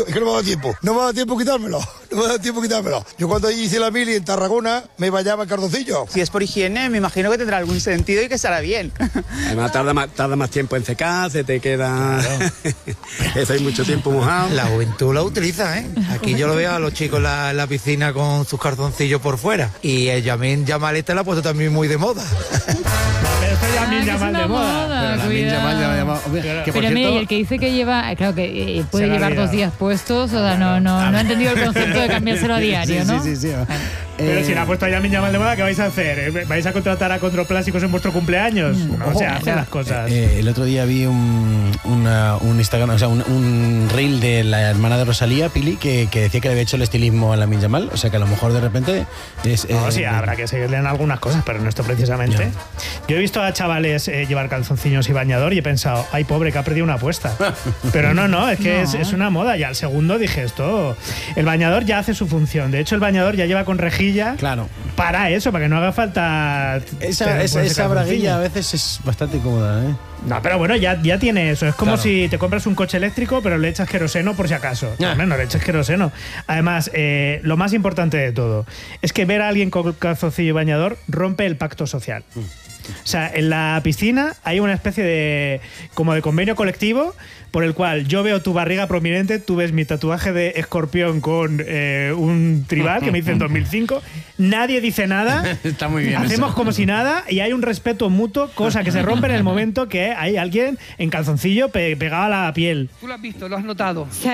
es que no me ha dado tiempo. No me ha dado tiempo quitármelo. No me ha dado tiempo quitármelo. Yo cuando hice la mili en Tarragona me bañaba en calzoncillos. Si es por higiene, me imagino que tendrá algún sentido y que estará bien. Además tarda más tiempo en secar, se te queda... Claro. Eso hay mucho tiempo mojado. La juventud lo utiliza, ¿eh? Aquí yo lo veo a los chicos en la piscina con sus calzoncillos por fuera. Y el Yamin Yamal este lo ha puesto también muy de moda. Pero esto Yamin Yamal de moda. Pero mira, y el que dice que lleva, claro que puede llevar 2 días puestos, o sea, no ha entendido el concepto de cambiárselo a diario, ¿no? Sí. Pero si le ha puesto a Yamin Yamal de moda, ¿qué vais a hacer? ¿Vais a contratar a Controplásticos en vuestro cumpleaños? No se hacen las cosas. El otro día vi un Instagram, o sea, un reel de la hermana de Rosalía, Pili, que decía que le había hecho el estilismo a Lamine Yamal, o sea que a lo mejor de repente sí, habrá que seguirle en algunas cosas, pero en esto precisamente. Yeah. Yo he visto a chavales llevar calzoncillos y bañador y he pensado, ay pobre, que ha perdido una apuesta. Pero no, es que es una moda. Y al segundo dije esto, el bañador ya hace su función. De hecho, el bañador ya lleva con rejilla. Claro. Para eso, para que no haga falta. Esa braguilla a veces es bastante cómoda, ¿eh? No, pero bueno, ya tiene eso. Es como si te compras un coche eléctrico, pero le echas queroseno por si acaso. No le eches queroseno. Además, lo más importante de todo es que ver a alguien con calzoncillo y bañador rompe el pacto social. O sea, en la piscina hay una especie de convenio colectivo por el cual yo veo tu barriga prominente, tú ves mi tatuaje de escorpión con un tribal que me hice en 2005, nadie dice nada. Está muy bien. Hacemos eso. como si nada y hay un respeto mutuo, cosa que se rompe en el momento que hay alguien en calzoncillo pegado a la piel. ¿Tú lo has visto? ¿Lo has notado? Sí.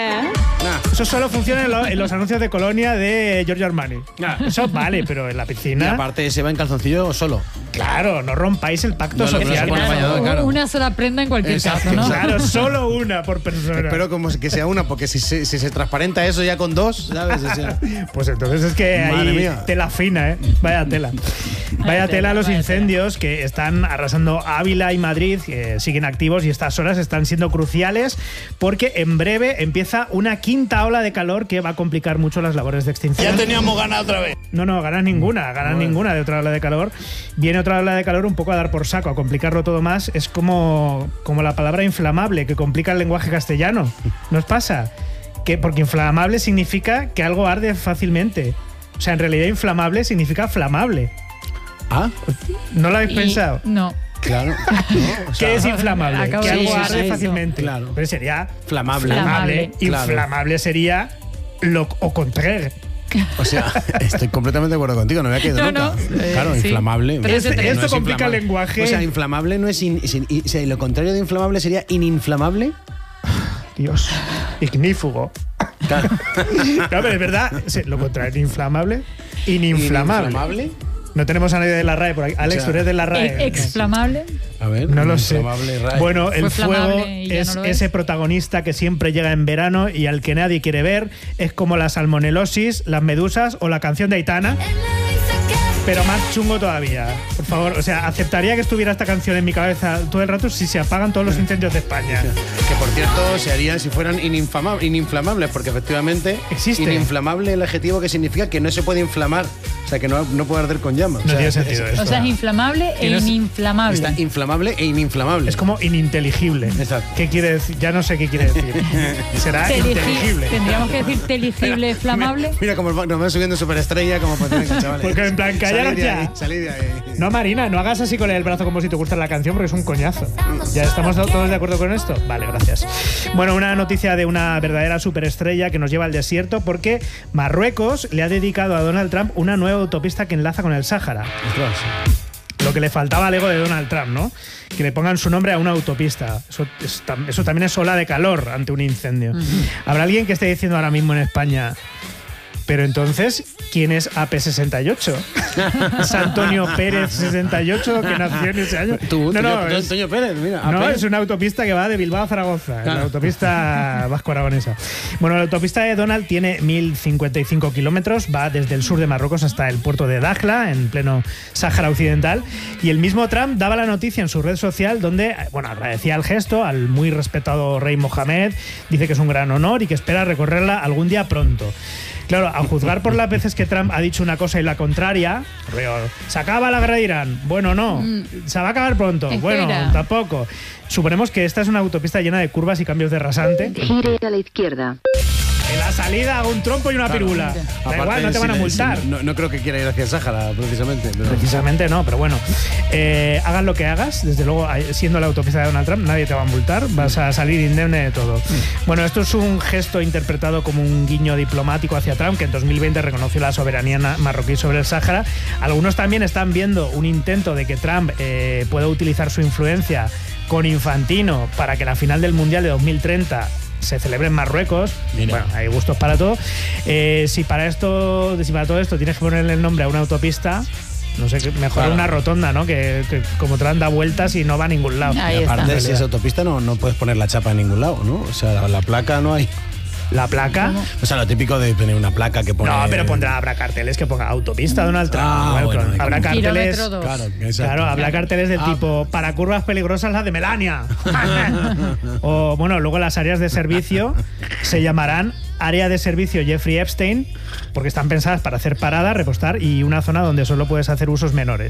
Eso solo funciona en los anuncios de Colonia de Giorgio Armani. Eso vale, pero en la piscina... Y aparte se va en calzoncillo solo. Claro, no rompáis el pacto social. Claro. Una sola prenda en cualquier caso, ¿no? Claro, solo una por persona. Espero como que sea una, porque si se transparenta eso ya con 2, ¿sabes? O sea, pues entonces es que hay tela fina, ¿eh? Vaya tela. Vaya tela los incendios que están arrasando Ávila y Madrid, que siguen activos y estas horas están siendo cruciales porque en breve empieza una quinta ola de calor que va a complicar mucho las labores de extinción. Ya teníamos ganas otra vez. No, ganas ninguna de otra ola de calor. Viene otra ola de calor un poco a dar por saco, a complicarlo todo más. Es como la palabra inflamable, que complica el lenguaje castellano. ¿No os pasa? Porque inflamable significa que algo arde fácilmente. O sea, en realidad inflamable significa flamable. ¿Ah? ¿No lo habéis pensado? No. Claro. No, o sea, ¿qué es inflamable? Que algo arde fácilmente. Claro. Pero sería flamable. Inflamable sería lo contrario. O sea, estoy completamente de acuerdo contigo, no me había quedado nunca. Claro, sí. Inflamable. Pero esto complica el lenguaje. O sea, inflamable no es... o sea, lo contrario de inflamable sería ininflamable. Dios, ignífugo. Claro. No, pero es verdad, lo contrario, inflamable, ininflamable. No tenemos a nadie de la RAE por aquí. Alex, tú eres de la RAE. ¿Exflamable? A ver, no lo sé. RAE. Bueno, el fuego es ese protagonista que siempre llega en verano y al que nadie quiere ver. Es como la salmonelosis, las medusas o la canción de Aitana. Pero más chungo todavía. Por favor, o sea, aceptaría que estuviera esta canción en mi cabeza todo el rato si se apagan todos los incendios de España. Que por cierto se harían si fueran ininflamables, porque efectivamente existe. Ininflamable el adjetivo que significa que no se puede inflamar. O sea, que no puede arder con llamas. No tiene sentido esto. O sea, es inflamable e ininflamable. Está inflamable e ininflamable. Es como ininteligible. Exacto. ¿Qué quiere decir? Ya no sé qué quiere decir. Será inteligible. Tendríamos que decir teligible, flamable. Mira como nos van subiendo superestrella, como pues, chavales. Porque en plan, callaros ya. Salid de ahí. No, Marina, no hagas así con el brazo como si te gusta la canción, porque es un coñazo. ¿Ya estamos todos de acuerdo con esto? Vale, gracias. Bueno, una noticia de una verdadera superestrella que nos lleva al desierto, porque Marruecos le ha dedicado a Donald Trump una nueva autopista que enlaza con el Sáhara. Lo que le faltaba al ego de Donald Trump, ¿no? Que le pongan su nombre a una autopista. Eso también es ola de calor ante un incendio. ¿Habrá alguien que esté diciendo ahora mismo en España: pero entonces, ¿quién es AP68? ¿Es Antonio Pérez 68 que nació en ese año? Antonio Pérez, mira. No, es una autopista que va de Bilbao a Zaragoza, la autopista vasco-aragonesa. Bueno, la autopista de Donald tiene 1055 kilómetros, va desde el sur de Marruecos hasta el puerto de Dakhla, en pleno Sáhara Occidental, y el mismo Trump daba la noticia en su red social donde, bueno, agradecía el gesto al muy respetado rey Mohamed, dice que es un gran honor y que espera recorrerla algún día pronto. Claro, a juzgar por las veces que Trump ha dicho una cosa y la contraria, ¿se acaba la guerra de Irán? Bueno, no. ¿Se va a acabar pronto? Espera. Bueno, tampoco. Suponemos que esta es una autopista llena de curvas y cambios de rasante. Gire a la izquierda. En la salida hago un trompo y una pirula. Da igual, no te van a multar. No creo que quiera ir hacia el Sáhara, precisamente. Pero... Precisamente no, pero bueno. Hagas lo que hagas, desde luego, siendo la autopista de Donald Trump, nadie te va a multar. Vas a salir indemne de todo. Bueno, esto es un gesto interpretado como un guiño diplomático hacia Trump, que en 2020 reconoció la soberanía marroquí sobre el Sáhara. Algunos también están viendo un intento de que Trump pueda utilizar su influencia con Infantino para que la final del Mundial de 2030 se celebre en Marruecos. Mira. Bueno, hay gustos para todo. Si para todo esto tienes que ponerle el nombre a una autopista, no sé, mejor una rotonda, ¿no? Que como Trump da vueltas y no va a ningún lado. Aparte, si es autopista no puedes poner la chapa en ningún lado, ¿no? O sea, la placa no hay. ¿La placa? ¿Cómo? O sea, lo típico de tener una placa que pone... No, pero habrá carteles que ponga autopista Donald Trump. Habrá carteles... Claro, habrá carteles del tipo para curvas peligrosas la de Melania. O bueno, luego las áreas de servicio se llamarán área de servicio Jeffrey Epstein, porque están pensadas para hacer paradas, repostar y una zona donde solo puedes hacer usos menores.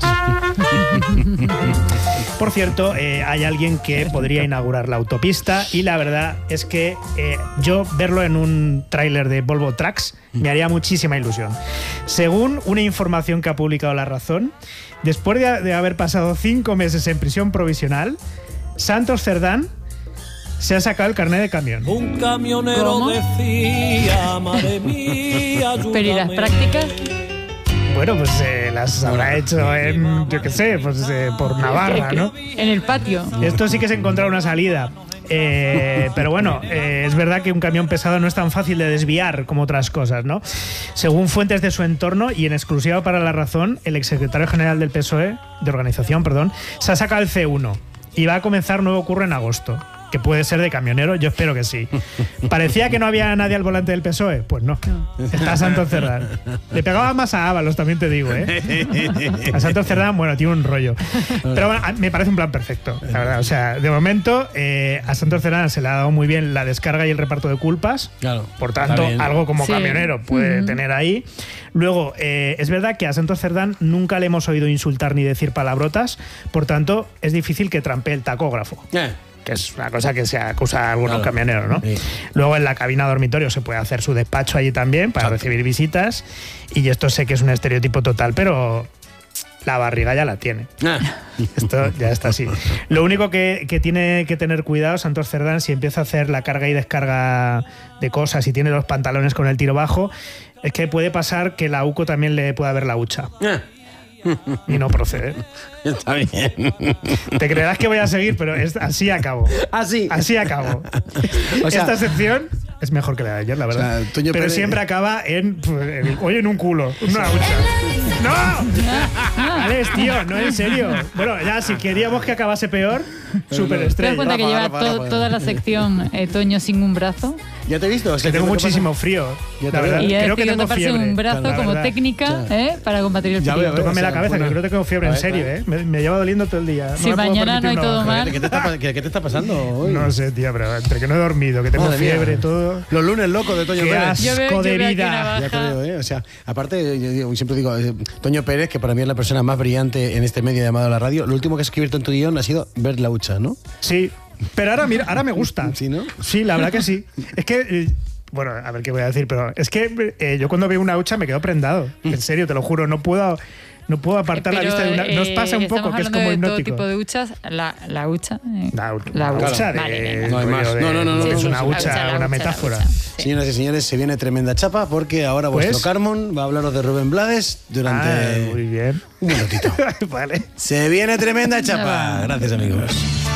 Por cierto, hay alguien que podría inaugurar la autopista y la verdad es que yo verlo en un tráiler de Volvo Trucks me haría muchísima ilusión. Según una información que ha publicado La Razón, después de haber pasado 5 meses en prisión provisional, Santos Cerdán se ha sacado el carnet de camión. Un camionero ¿Cómo? decía, madre mía, Pero ¿y las prácticas? Bueno, pues las habrá hecho en, yo qué sé, pues por Navarra, ¿no? En el patio. Esto sí que es encontrar una salida. Pero bueno, es verdad que un camión pesado no es tan fácil de desviar como otras cosas, ¿no? Según fuentes de su entorno y en exclusiva para La Razón, el exsecretario general del PSOE, de organización, perdón, se ha sacado el C1 y va a comenzar nuevo curro en agosto. Que puede ser de camionero, yo espero que sí. ¿Parecía que no había nadie al volante del PSOE? Pues no. Está Santos Cerdán. Le pegaba más a Ábalos, también te digo, ¿eh? A Santos Cerdán, bueno, tiene un rollo. Pero bueno, me parece un plan perfecto, la verdad. O sea, de momento, a Santos Cerdán se le ha dado muy bien la descarga y el reparto de culpas. Claro. Por tanto, algo como camionero puede tener ahí. Luego, es verdad que a Santos Cerdán nunca le hemos oído insultar ni decir palabrotas. Por tanto, es difícil que trampee el tacógrafo. Que es una cosa que se acusa a algunos camioneros, ¿no? Sí. Luego en la cabina dormitorio se puede hacer su despacho allí también para recibir visitas. Y esto sé que es un estereotipo total, pero la barriga ya la tiene. Esto ya está así. Lo único que tiene que tener cuidado Santos Cerdán, si empieza a hacer la carga y descarga de cosas y tiene los pantalones con el tiro bajo, es que puede pasar que la UCO también le pueda ver la hucha. Y no procede. Está bien. Te creerás que voy a seguir, pero así acabo. Así acabo. O sea, esta sección es mejor que la de ayer, la verdad. O sea, pero Pérez... siempre acaba hoy en un culo, una hucha. ¡No! Alex, tío, no, en serio. Bueno, ya, si queríamos que acabase peor, superestrella. ¿Te das cuenta que lleva toda la sección Toño sin un brazo? ¿Ya te he visto? Es que tengo muchísimo frío. La verdad, y creo que tengo fiebre. Un brazo como técnica para combatir el frío. Tócame la cabeza, que creo que tengo fiebre, en serio, ¿eh? Me lleva doliendo todo el día. Si mañana no hay todo mal. ¿Qué te está pasando hoy? No sé, tía, pero entre que no he dormido, que tengo fiebre, todo. Los lunes locos de Toño Pérez. Qué asco de vida. Ya te veo, ¿eh? O sea, aparte, yo siempre digo, Toño Pérez, que para mí es la persona más brillante en este medio llamado la radio, lo último que has escrito en tu guión ha sido ver la hucha, ¿no? Sí, pero ahora mira, ahora me gusta. ¿Sí, no? Sí, la verdad que sí. Es que... Bueno, a ver qué voy a decir, pero es que yo cuando veo una hucha me quedo prendado. En serio, te lo juro, no puedo apartar la vista de una... Nos pasa un poco que es como hipnótico. Todo tipo de huchas, la hucha. La hucha de... No hay más. No. Es una hucha, una metáfora. Señoras y señores, se viene tremenda chapa porque ahora vuestro Carmon va a hablaros de Rubén Blades durante... muy bien. Un minutito. Vale. Se viene tremenda chapa. Gracias, amigos.